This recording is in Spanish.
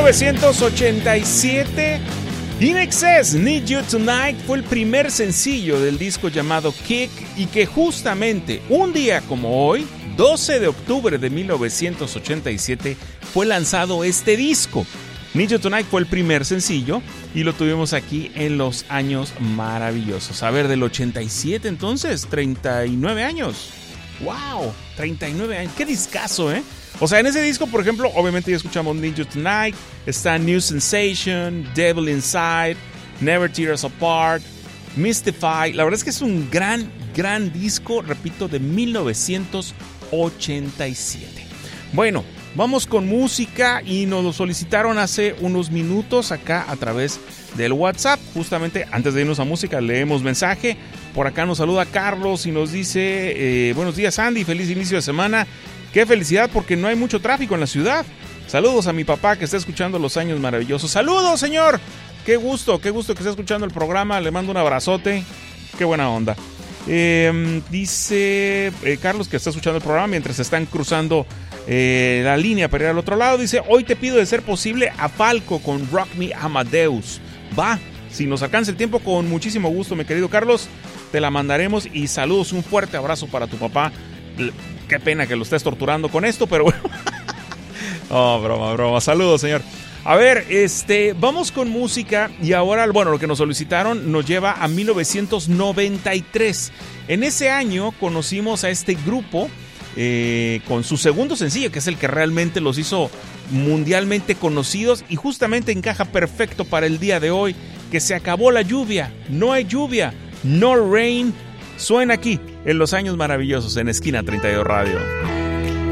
1987, In Excess, Need You Tonight fue el primer sencillo del disco llamado Kick, y que justamente un día como hoy, 12 de octubre de 1987, fue lanzado este disco. Need You Tonight fue el primer sencillo y lo tuvimos aquí en los años maravillosos. A ver, del 87 entonces, 39 años. ¡Wow! 39 años. ¡Qué discazo, eh! O sea, en ese disco, por ejemplo, obviamente ya escuchamos Need You Tonight, está New Sensation, Devil Inside, Never Tear Us Apart, Mystify. La verdad es que es un gran disco, repito, de 1987. Bueno, vamos con música y nos lo solicitaron hace unos minutos acá a través del WhatsApp. Justamente antes de irnos a música leemos mensaje. Por acá nos saluda Carlos y nos dice, buenos días Andy, feliz inicio de semana. Qué felicidad porque no hay mucho tráfico en la ciudad. Saludos a mi papá que está escuchando Los Años Maravillosos. ¡Saludos, señor! Qué gusto que esté escuchando el programa. Le mando un abrazote. Qué buena onda. Dice Carlos que está escuchando el programa mientras están cruzando la línea para ir al otro lado. Dice, hoy te pido de ser posible a Falco con Rock Me Amadeus. Va, si nos alcanza el tiempo, con muchísimo gusto, mi querido Carlos. Te la mandaremos y saludos, un fuerte abrazo para tu papá. Qué pena que lo estés torturando con esto, pero bueno. Oh, broma. Saludos, señor. A ver, vamos con música y ahora, bueno, lo que nos solicitaron nos lleva a 1993. En ese año conocimos a este grupo con su segundo sencillo, que es el que realmente los hizo mundialmente conocidos y justamente encaja perfecto para el día de hoy, que se acabó la lluvia, no hay lluvia, no rain. Suena aquí en Los Años Maravillosos en Esquina 32 Radio.